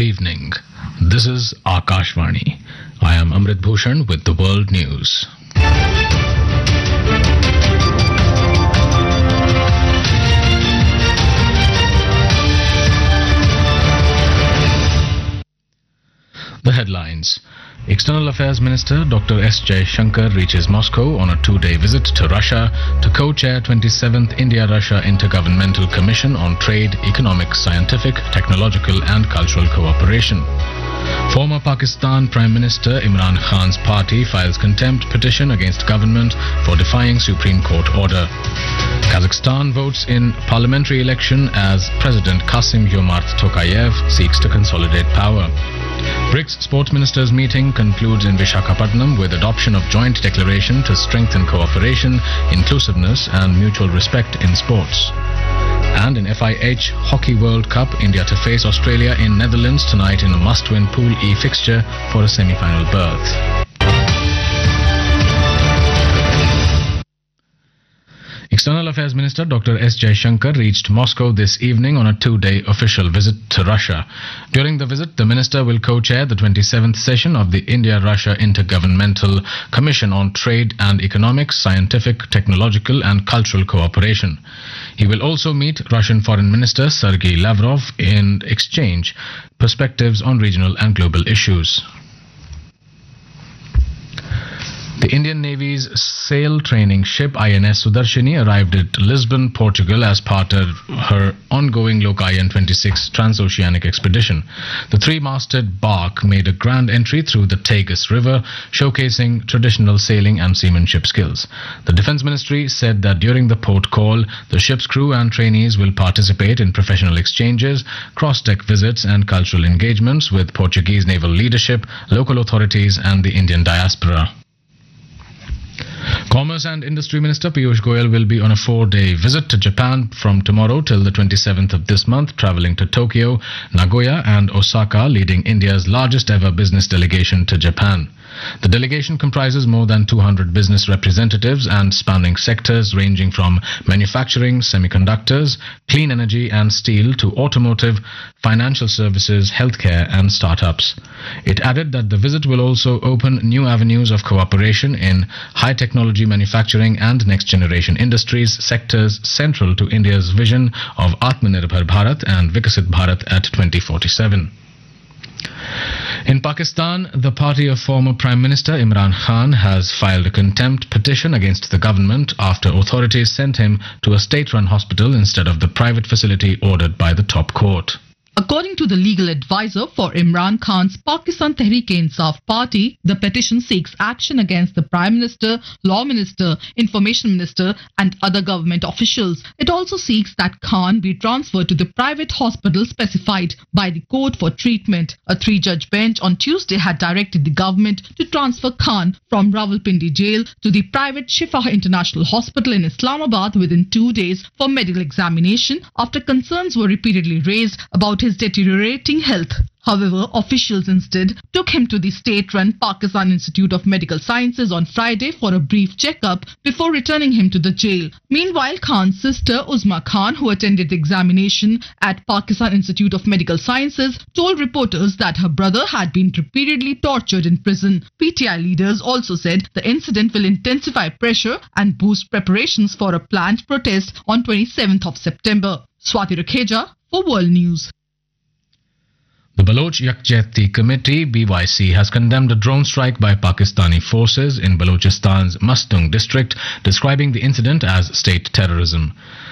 evening. This is Akashvani. I am Amrit Bhushan with the world news. The headlines. External Affairs Minister Dr. S. Jaishankar reaches Moscow on a two-day visit to Russia to co-chair 27th India-Russia Intergovernmental Commission on Trade, Economic, Scientific, Technological and Cultural Cooperation. Former Pakistan Prime Minister Imran Khan's party files contempt petition against government for defying Supreme Court order. Kazakhstan votes in parliamentary election as President Kassym-Jomart Tokayev seeks to consolidate power. BRICS Sports Ministers meeting concludes in Visakhapatnam with adoption of joint declaration to strengthen cooperation, inclusiveness and mutual respect in sports. And in FIH Hockey World Cup, India to face Australia in Netherlands tonight in a must-win Pool E fixture for a semi-final berth. External Affairs Minister Dr. S. Jaishankar reached Moscow this evening on a two-day official visit to Russia. During the visit, the minister will co-chair the 27th session of the India-Russia Intergovernmental Commission on Trade and Economic, Scientific, Technological and Cultural Cooperation. He will also meet Russian Foreign Minister Sergei Lavrov and exchange perspectives on regional and global issues. The Indian Navy's sail training ship INS Sudarshini arrived at Lisbon, Portugal as part of her ongoing Lokayan 26 transoceanic expedition. The three-masted bark made a grand entry through the Tagus River, showcasing traditional sailing and seamanship skills. The Defence Ministry said that during the port call, the ship's crew and trainees will participate in professional exchanges, cross-deck visits and cultural engagements with Portuguese naval leadership, local authorities and the Indian diaspora. Commerce and Industry Minister Piyush Goyal will be on a four-day visit to Japan from tomorrow till the 27th of this month, travelling to Tokyo, Nagoya and Osaka, leading India's largest ever business delegation to Japan. The delegation comprises more than 200 business representatives and spanning sectors ranging from manufacturing, semiconductors, clean energy and steel to automotive, financial services, healthcare and startups. It added that the visit will also open new avenues of cooperation in high technology manufacturing and next generation industries, sectors central to India's vision of Atmanirbhar Bharat and Vikasit Bharat at 2047. In Pakistan, the party of former Prime Minister Imran Khan has filed a contempt petition against the government after authorities sent him to a state-run hospital instead of the private facility ordered by the top court. According to the legal advisor for Imran Khan's Pakistan Tehreek-e-Insaf party, the petition seeks action against the Prime Minister, Law Minister, Information Minister and other government officials. It also seeks that Khan be transferred to the private hospital specified by the court for treatment. A three-judge bench on Tuesday had directed the government to transfer Khan from Rawalpindi jail to the private Shifa International Hospital in Islamabad within 2 days for medical examination after concerns were repeatedly raised about his deteriorating health. However, officials instead took him to the state-run Pakistan Institute of Medical Sciences on Friday for a brief checkup before returning him to the jail. Meanwhile, Khan's sister Uzma Khan, who attended the examination at Pakistan Institute of Medical Sciences, told reporters that her brother had been repeatedly tortured in prison. PTI leaders also said the incident will intensify pressure and boost preparations for a planned protest on 27th of September. Swati Rakheja for World News. The Baloch Yakjehti Committee (BYC) has condemned a drone strike by Pakistani forces in Balochistan's Mastung district, describing the incident as state terrorism.